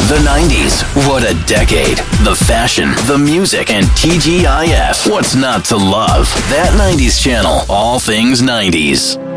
The 90s. What a decade. The fashion, the music, and TGIF. What's not to love? That 90s channel. All things 90s.